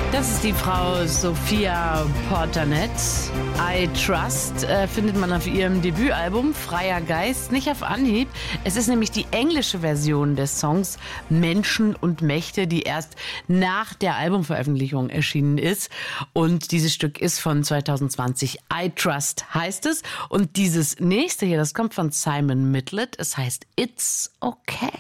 Das ist die Frau Sophia Portanet. I Trust findet man auf ihrem Debütalbum Freier Geist. Nicht auf Anhieb. Es ist nämlich die englische Version des Songs Menschen und Mächte, die erst nach der Albumveröffentlichung erschienen ist. Und dieses Stück ist von 2020. I Trust heißt es. Und dieses nächste hier, das kommt von Simon Midlet. Es heißt It's Okay.